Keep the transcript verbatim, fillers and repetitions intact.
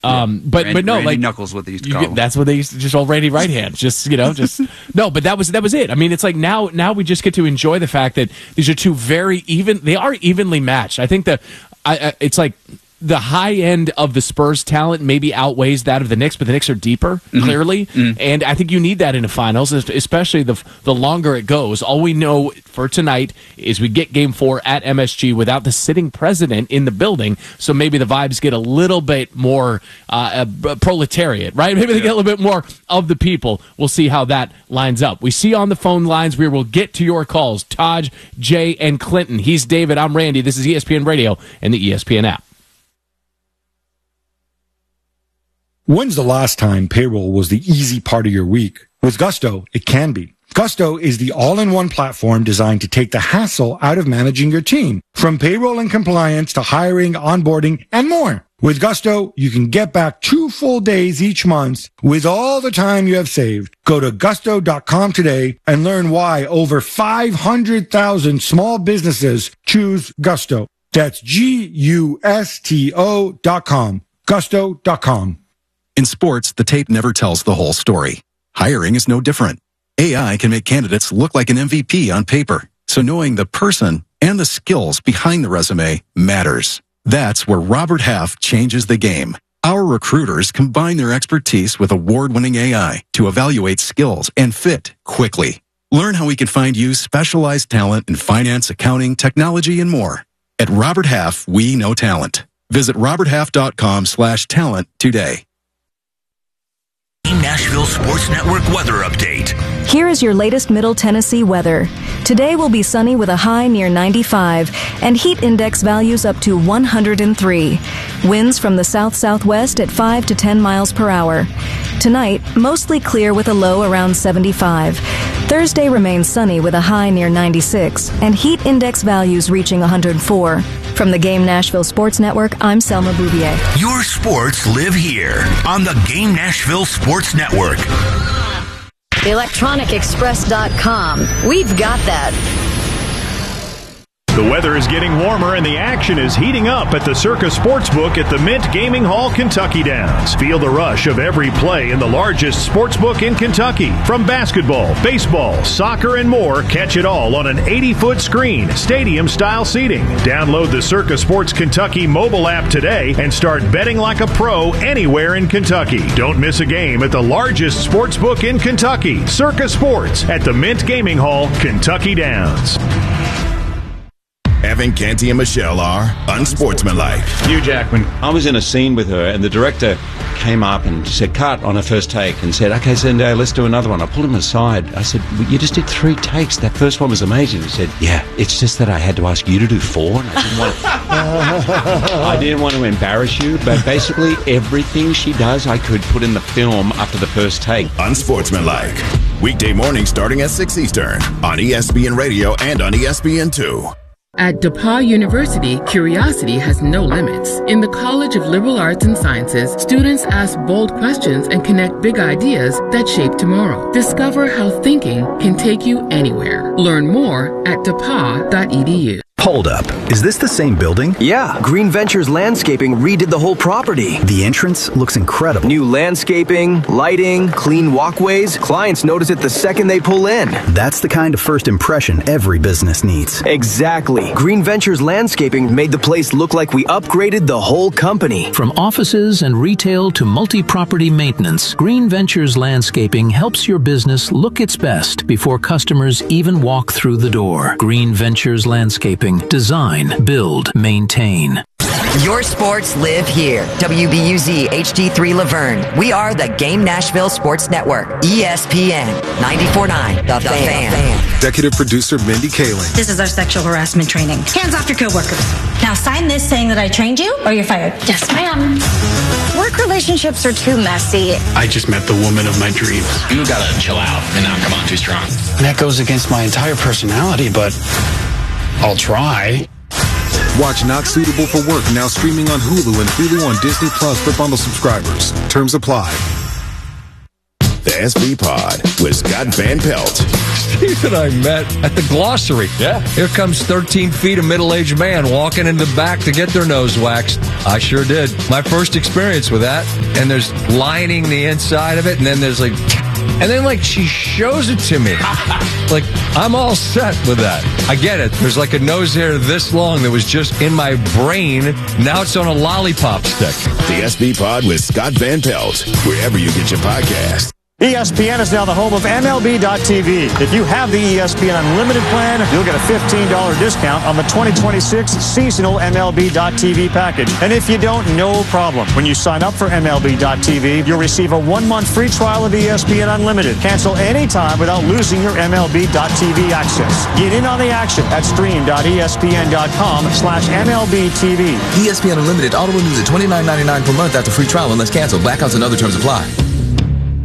Um, but Randy, but no, Randy like Knuckles, what they used to you call get- him. that's what they used to just all Randy right hands. Just you know, just no. But that was that was it. I mean, it's like now now we just get to enjoy the fact that these are two very even. They are evenly matched. I think that I, I, it's like. The high end of the Spurs talent maybe outweighs that of the Knicks, but the Knicks are deeper, mm-hmm. clearly. Mm-hmm. And I think you need that in the finals, especially the the longer it goes. All we know for tonight is we get game four at M S G without the sitting president in the building, so maybe the vibes get a little bit more uh, uh, proletariat, right? Maybe they yeah. get a little bit more of the people. We'll see how that lines up. We see on the phone lines, we will get to your calls. Taj, Jay, and Clinton. He's David, I'm Randy. This is E S P N Radio and the E S P N app. When's the last time payroll was the easy part of your week? With Gusto, it can be. Gusto is the all-in-one platform designed to take the hassle out of managing your team, from payroll and compliance to hiring, onboarding, and more. With Gusto, you can get back two full days each month with all the time you have saved. Go to gusto dot com today and learn why over five hundred thousand small businesses choose Gusto. That's G U S T O dot com. gusto dot com. In sports, the tape never tells the whole story. Hiring is no different. A I can make candidates look like an M V P on paper, so knowing the person and the skills behind the resume matters. That's where Robert Half changes the game. Our recruiters combine their expertise with award-winning A I to evaluate skills and fit quickly. Learn how we can find you specialized talent in finance, accounting, technology, and more. At Robert Half, we know talent. Visit robert half dot com slash talent today. Nashville Sports Network weather update. Here is your latest Middle Tennessee weather. Today will be sunny with a high near ninety-five and heat index values up to one hundred three. Winds from the south-southwest at five to ten miles per hour. Tonight, mostly clear with a low around seventy-five. Thursday remains sunny with a high near ninety-six and heat index values reaching one hundred four. From the Game Nashville Sports Network, I'm Selma Bouvier. Your sports live here on the Game Nashville Sports Network. electronic express dot com. We've got that. The weather is getting warmer and the action is heating up at the Circa Sportsbook at the Mint Gaming Hall, Kentucky Downs. Feel the rush of every play in the largest sportsbook in Kentucky. From basketball, baseball, soccer, and more, catch it all on an eighty-foot screen, stadium-style seating. Download the Circa Sports Kentucky mobile app today and start betting like a pro anywhere in Kentucky. Don't miss a game at the largest sportsbook in Kentucky, Circa Sports at the Mint Gaming Hall, Kentucky Downs. Evan Canty and Michelle are unsportsmanlike. Hugh Jackman. I was in a scene with her, and the director came up and said, cut on a first take, and said, okay, Zendaya, let's do another one. I pulled him aside. I said, well, you just did three takes. That first one was amazing. He said, yeah, it's just that I had to ask you to do four, and I didn't want to, I didn't want to embarrass you, but basically everything she does, I could put in the film after the first take. Unsportsmanlike. Weekday morning starting at six Eastern on E S P N Radio and on E S P N two. At DePauw University, curiosity has no limits. In the College of Liberal Arts and Sciences, students ask bold questions and connect big ideas that shape tomorrow. Discover how thinking can take you anywhere. Learn more at depaw dot e d u. Hold up. Is this the same building? Yeah. Green Ventures Landscaping redid the whole property. The entrance looks incredible. New landscaping, lighting, clean walkways. Clients notice it the second they pull in. That's the kind of first impression every business needs. Exactly. Green Ventures Landscaping made the place look like we upgraded the whole company. From offices and retail to multi-property maintenance, Green Ventures Landscaping helps your business look its best before customers even walk through the door. Green Ventures Landscaping. Design, build, maintain. Your sports live here. W B U Z H D three Laverne. We are the Game Nashville Sports Network. E S P N ninety-four point nine. The, the Fan. Fan. Executive producer Mindy Kaling. This is our sexual harassment training. Hands off your coworkers. Now sign this saying that I trained you or you're fired. Yes, ma'am. Work relationships are too messy. I just met the woman of my dreams. You gotta chill out and not come on too strong. And that goes against my entire personality, but I'll try. Watch Not Suitable for Work now streaming on Hulu and Hulu on Disney Plus for bundle subscribers. Terms apply. The S B Pod with Scott Van Pelt. Steve and I met at the Glossary. Yeah. Here comes thirteen feet of middle-aged man walking in the back to get their nose waxed. I sure did. My first experience with that. And there's lining the inside of it, and then there's like... And then, like, she shows it to me. Like, I'm all set with that. I get it. There's like a nose hair this long that was just in my brain. Now it's on a lollipop stick. The S B Pod with Scott Van Pelt, wherever you get your podcast. E S P N is now the home of M L B dot T V. If you have the E S P N Unlimited plan, you'll get a fifteen dollars discount on the twenty twenty-six seasonal M L B dot T V package. And if you don't, no problem. When you sign up for M L B dot T V, you'll receive a one-month free trial of E S P N Unlimited. Cancel anytime without losing your M L B dot T V access. Get in on the action at stream dot E S P N dot com slash M L B T V. E S P N Unlimited auto renews at twenty-nine ninety-nine per month after free trial unless canceled. Blackouts and other terms apply.